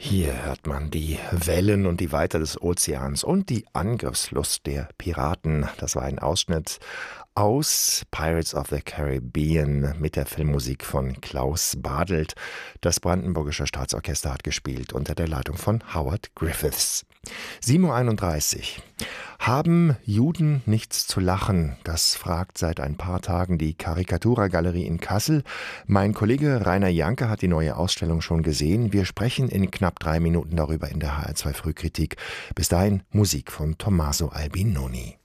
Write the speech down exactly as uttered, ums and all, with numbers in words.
Hier hört man die Wellen und die Weiter des Ozeans und die Angriffslust der Piraten. Das war ein Ausschnitt aus Pirates of the Caribbean mit der Filmmusik von Klaus Badelt. Das Brandenburgische Staatsorchester hat gespielt unter der Leitung von Howard Griffiths. sieben Uhr einunddreißig. Haben Juden nichts zu lachen? Das fragt seit ein paar Tagen die Karikatura-Galerie in Kassel. Mein Kollege Rainer Janke hat die neue Ausstellung schon gesehen. Wir sprechen in knapp drei Minuten darüber in der H R zwei Frühkritik. Bis dahin Musik von Tommaso Albinoni.